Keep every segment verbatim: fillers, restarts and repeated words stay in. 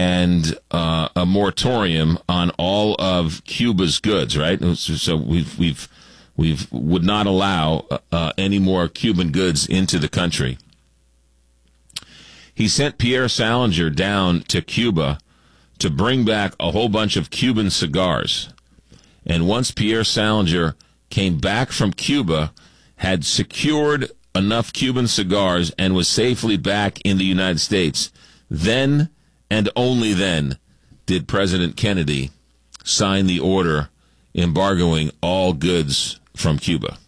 and uh, a moratorium on all of Cuba's goods, right? So we've we've we've would not allow uh, any more Cuban goods into the country. He sent Pierre Salinger down to Cuba to bring back a whole bunch of Cuban cigars. And once Pierre Salinger came back from Cuba, had secured enough Cuban cigars and was safely back in the United States, then and only then did President Kennedy sign the order embargoing all goods from Cuba.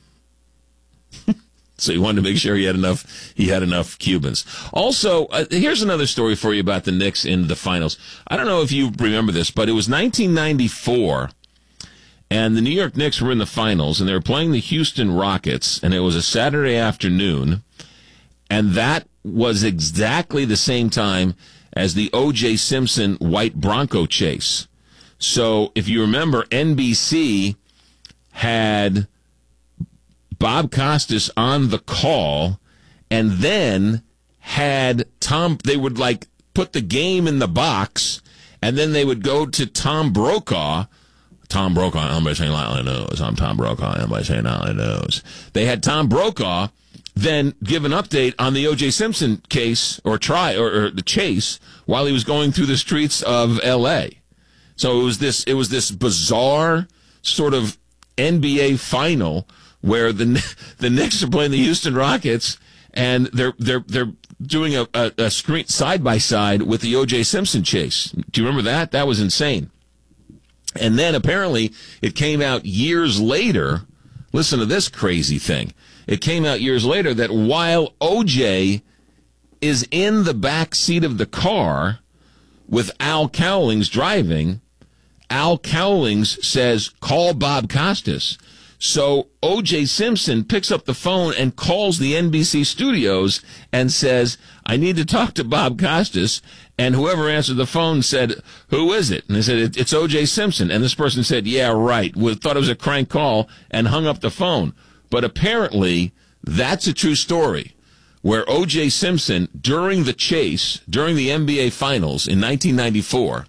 So he wanted to make sure he had enough. He had enough Cubans. Also, uh, here's another story for you about the Knicks in the finals. I don't know if you remember this, but it was nineteen ninety-four, and the New York Knicks were in the finals, and they were playing the Houston Rockets, and it was a Saturday afternoon, and that was exactly the same time as the O J. Simpson white Bronco chase. So if you remember, N B C had Bob Costas on the call, and then had Tom, they would like put the game in the box, and then they would go to Tom Brokaw. Tom Brokaw, everybody saying Nightly News. I'm Tom Brokaw, everybody saying Nightly News. They had Tom Brokaw then give an update on the O J. Simpson case, or try, or, or the chase, while he was going through the streets of L A. So it was this, it was this bizarre sort of N B A final where the the Knicks are playing the Houston Rockets, and they're they're they're doing a, a, a screen side by side with the O J. Simpson chase. Do you remember that? That was insane. And then apparently it came out years later. Listen to this crazy thing. It came out years later that while O J is in the back seat of the car with Al Cowlings driving, Al Cowlings says, "Call Bob Costas." So O J. Simpson picks up the phone and calls the N B C studios and says, "I need to talk to Bob Costas." And whoever answered the phone said, "Who is it?" And they said, "It's O J. Simpson." And this person said, "Yeah, right." We thought it was a crank call and hung up the phone. But apparently that's a true story, where O J. Simpson, during the chase, during the N B A Finals in nineteen ninety-four,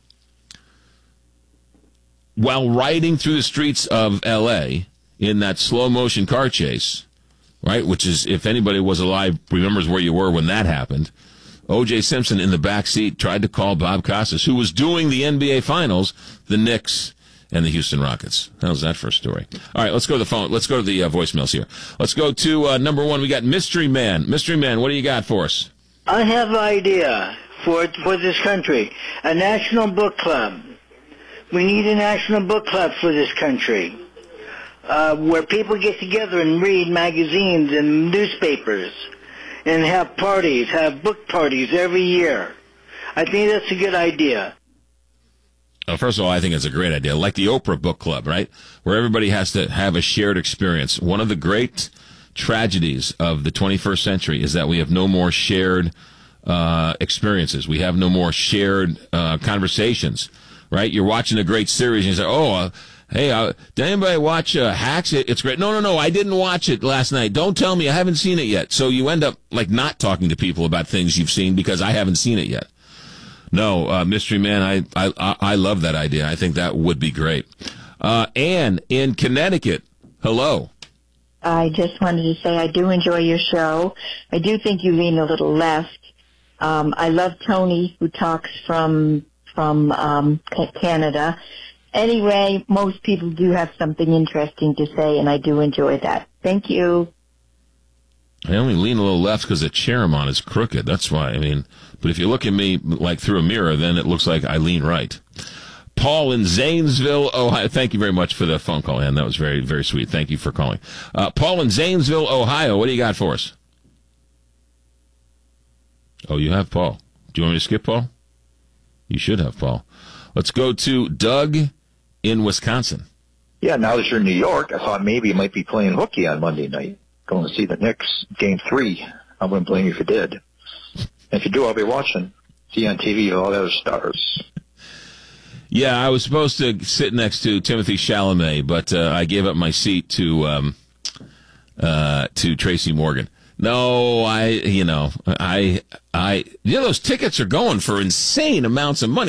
while riding through the streets of L A in that slow-motion car chase, right, which is, if anybody was alive, remembers where you were when that happened, O J. Simpson in the back seat tried to call Bob Costas, who was doing the N B A Finals, the Knicks, and the Houston Rockets. How's that for a story? All right, let's go to the phone. Let's go to the uh, voicemails here. Let's go to uh, number one. We got Mystery Man. Mystery Man, what do you got for us? I have an idea for for this country. A national book club. We need a national book club for this country, uh, where people get together and read magazines and newspapers and have parties, have book parties every year. I think that's a good idea. Well, first of all, I think it's a great idea. Like the Oprah Book Club, right? Where everybody has to have a shared experience. One of the great tragedies of the twenty-first century is that we have no more shared uh, experiences. We have no more shared uh, conversations, right? You're watching a great series and you say, oh, uh, hey, uh, did anybody watch uh, Hacks? It, it's great. No, no, no, I didn't watch it last night. Don't tell me. I haven't seen it yet. So you end up like not talking to people about things you've seen because I haven't seen it yet. No, uh, Mystery Man, I, I I love that idea. I think that would be great. Uh, Anne in Connecticut, hello. I just wanted to say I do enjoy your show. I do think you lean a little left. Um, I love Tony, who talks from from um, Canada. Anyway, most people do have something interesting to say, and I do enjoy that. Thank you. I only lean a little left because the chair I'm on is crooked. That's why. I mean, but if you look at me like through a mirror, then it looks like I lean right. Paul in Zanesville, Ohio. Thank you very much for the phone call, Ann. That was very, very sweet. Thank you for calling. Uh, Paul in Zanesville, Ohio. What do you got for us? Oh, you have Paul. Do you want me to skip Paul? You should have Paul. Let's go to Doug in Wisconsin. Yeah, now that you're in New York, I thought maybe you might be playing hooky on Monday night. Going to see the Knicks game three. I wouldn't blame you if you did. If you do, I'll be watching. See you on T V, all the other stars. Yeah, I was supposed to sit next to Timothy Chalamet, but uh, I gave up my seat to um, uh, to Tracy Morgan. No, I, you know, I, I, you know, those tickets are going for insane amounts of money.